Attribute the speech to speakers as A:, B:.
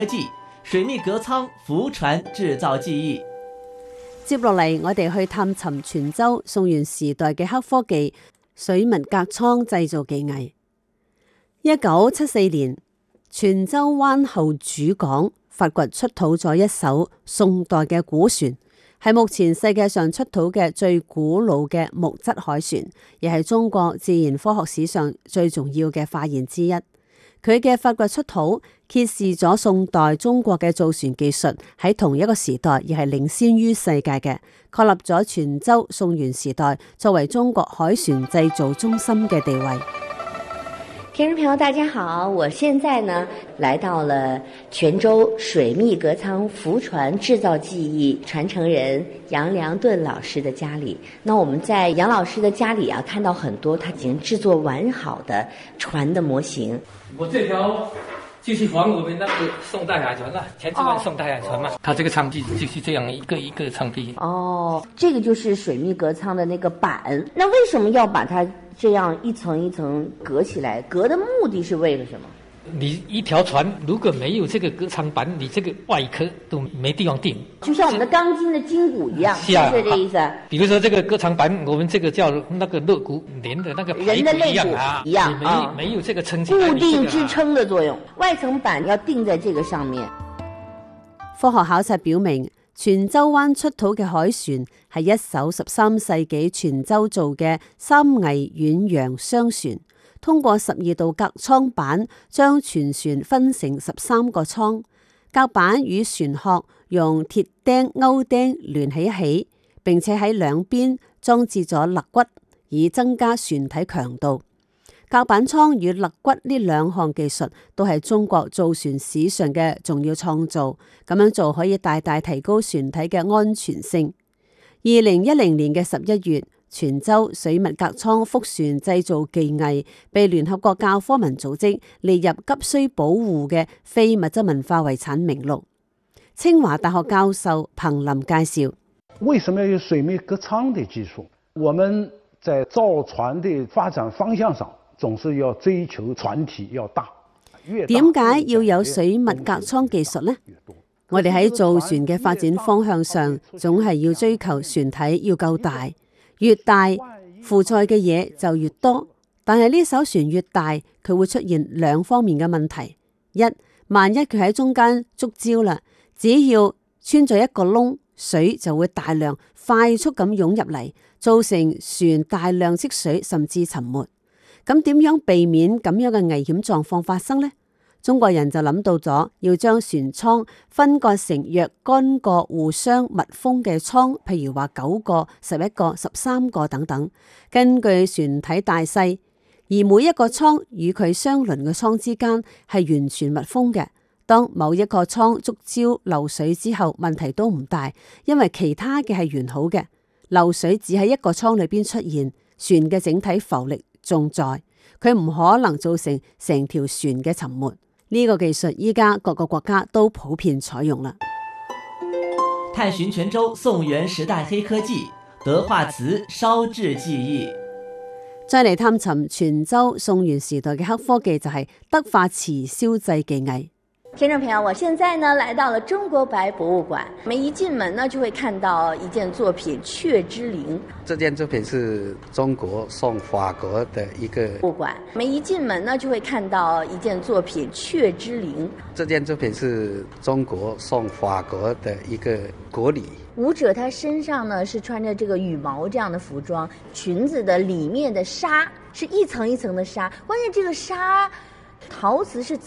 A: 技水密隔艙浮船製造技藝。
B: 接落嚟，我哋去探尋泉州宋元時代嘅黑科技水密隔艙製造技藝。1974年，泉州灣後主港發掘出土咗一艘宋代嘅古船，係目前世界上出土嘅最古老嘅木質海船，亦係中國自然科學史上最重要嘅發現之一。佢嘅發掘出土揭示咗宋代中國嘅造船技術喺同一個時代亦係領先於世界嘅，確立咗泉州宋元時代作為中國海船製造中心嘅地位。
C: 聽眾朋友大家好，我現在呢來到了泉州水密隔艙浮船製造技藝傳承人楊良頓老師的家裏。那我們在楊老師的家裏啊，看到很多他已經製作完好的船的模型。
D: 我這條就是仿我們那個宋大海船啦，前幾萬宋大海船嘛，它這個艙壁就是這樣一個一個艙壁。
C: 哦，這個就是水密隔艙的那個板。那為什麼要把它這樣一層一層隔起來？隔的目的是為了什麼？
D: 你一條船如果沒有這個隔艙板，你這個外殼都沒地方定。
C: 就像我們的鋼筋的筋骨一樣，是啊，是這意思。
D: 比如說這個隔艙板，我們這個叫那個肋骨連的那個
C: 人的肋骨一樣啊，
D: 沒有這個撐起
C: 固定支撐的作用。外層板要定在這個上面。
B: 科學考察表明，泉州灣出土嘅海船係一艘13世紀泉州造嘅三桅遠洋商船。通過12道隔艙板將全船分成13個艙，隔板與船殼用鐵釘勾釘聯起起，並且喺兩邊裝置咗肋骨，以增加船體強度。隔板艙與肋骨呢兩項技術都係中國造船史上嘅重要創造，咁樣做可以大大提高船體嘅安全性。2010年嘅11月，泉州水密隔艙覆船製造技藝被聯合國教科文組織列入急需保護嘅非物質文化遺產名錄。清華大學教授彭林介紹：
E: 為什麼要有水密隔艙的技術？我們在造船的發展方向上，總是要追求船體要大。
B: 點解要有水密隔艙技術呢？我哋喺造船嘅發展方向上，總係要追求船體要夠大。越大，負載嘅嘢就越多，但係呢艘船越大，佢會出現兩方面嘅問題。一，萬一佢喺中間觸礁啦，只要穿咗一個窿，水就會大量快速咁湧入嚟，造成船大量積水甚至沉沒。咁點樣避免咁樣嘅危險狀況發生呢？中國人就諗到咗要將船艙分割成若干個互相密封嘅艙，譬如話9個、11個、13個等等，根據船體大細，而每一個艙與佢相鄰嘅艙之間係完全密封嘅。當某一個艙觸礁漏水之後，問題都唔大，因為其他嘅係完好嘅，漏水只喺一個艙裏邊出現，船嘅整體浮力仲在，佢唔可能造成成條船嘅沉沒。呢個技術依家各個國家都普遍採用啦。
A: 探尋泉州宋元時代黑科技德化瓷燒製技藝。
B: 再嚟探尋泉州宋元時代嘅黑科技，就係德化瓷燒製技藝。
C: 聽眾朋友，我現在呢來到了中國白博物館，我們一進門呢就會看到一件作品《雀之靈》。
F: 這件作品是中國宋法國的一個
C: 博物館，我們一進門呢就會看到一件作品《雀之靈》。
F: 這件作品是中國宋法國的一個國禮。
C: 舞者他身上呢是穿着這個羽毛這樣的服裝，裙子的裡面的紗是一層一層的紗，關鍵這個紗陶瓷是